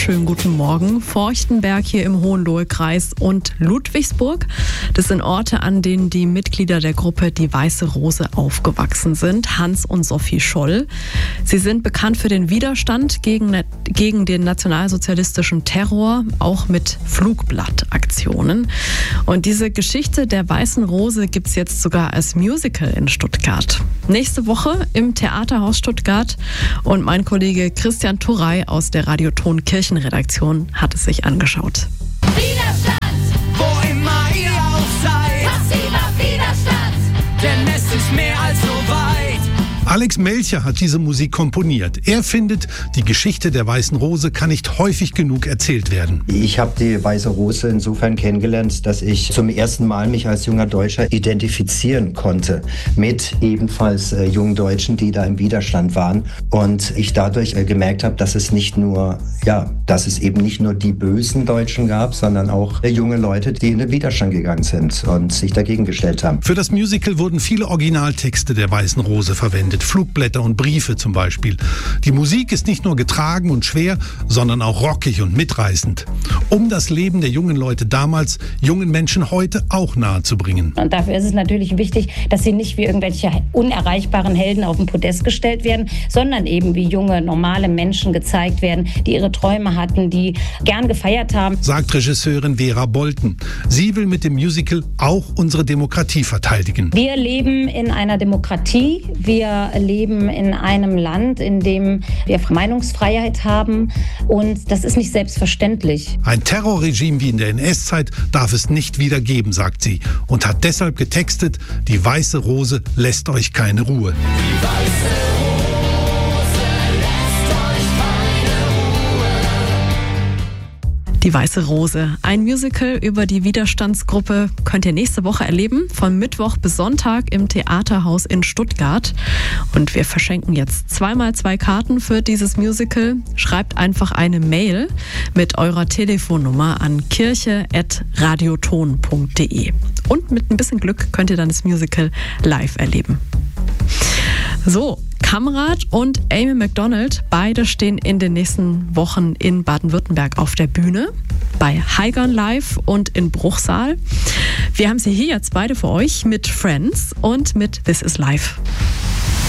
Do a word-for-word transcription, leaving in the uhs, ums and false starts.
Schönen guten Morgen. Forchtenberg hier im Hohenlohe-Kreis und Ludwigsburg. Das sind Orte, an denen die Mitglieder der Gruppe Die Weiße Rose aufgewachsen sind. Hans und Sophie Scholl. Sie sind bekannt für den Widerstand gegen, gegen den nationalsozialistischen Terror, auch mit Flugblattaktionen. Und diese Geschichte der Weißen Rose gibt es jetzt sogar als Musical in Stuttgart. Nächste Woche im Theaterhaus Stuttgart. Und mein Kollege Christian Turrey aus der Radioton Kirchenredaktion hat es sich angeschaut. Widerstand, wo immer ihr auch seid. Passiver Widerstand, denn es ist mehr als so weit. Alex Melcher hat diese Musik komponiert. Er findet, die Geschichte der Weißen Rose kann nicht häufig genug erzählt werden. Ich habe die Weiße Rose insofern kennengelernt, dass ich zum ersten Mal mich als junger Deutscher identifizieren konnte mit ebenfalls äh, jungen Deutschen, die da im Widerstand waren. Und ich dadurch äh, gemerkt habe, dass es nicht nur, ja, dass es eben nicht nur die bösen Deutschen gab, sondern auch äh, junge Leute, die in den Widerstand gegangen sind und sich dagegen gestellt haben. Für das Musical wurden viele Originaltexte der Weißen Rose verwendet. Flugblätter und Briefe zum Beispiel. Die Musik ist nicht nur getragen und schwer, sondern auch rockig und mitreißend. Um das Leben der jungen Leute damals, jungen Menschen heute auch nahezubringen. Und dafür ist es natürlich wichtig, dass sie nicht wie irgendwelche unerreichbaren Helden auf den Podest gestellt werden, sondern eben wie junge, normale Menschen gezeigt werden, die ihre Träume hatten, die gern gefeiert haben. Sagt Regisseurin Vera Bolten. Sie will mit dem Musical auch unsere Demokratie verteidigen. Wir leben in einer Demokratie. Wir leben in einem Land, in dem wir Meinungsfreiheit haben. Und das ist nicht selbstverständlich. Ein Terrorregime wie in der N S-Zeit darf es nicht wieder geben, sagt sie. Und hat deshalb getextet, die Weiße Rose lässt euch keine Ruhe. Die Weiße Rose lässt euch keine Ruhe. Die Weiße Rose, ein Musical über die Widerstandsgruppe, könnt ihr nächste Woche erleben, von Mittwoch bis Sonntag im Theaterhaus in Stuttgart. Und wir verschenken jetzt zweimal zwei Karten für dieses Musical. Schreibt einfach eine Mail mit eurer Telefonnummer an kirche at radioton punkt de. Und mit ein bisschen Glück könnt ihr dann das Musical live erleben. So, Kamrat und Amy Macdonald, beide stehen in den nächsten Wochen in Baden-Württemberg auf der Bühne, bei Heigern Live und in Bruchsal. Wir haben sie hier jetzt beide für euch mit Friends und mit This is Life.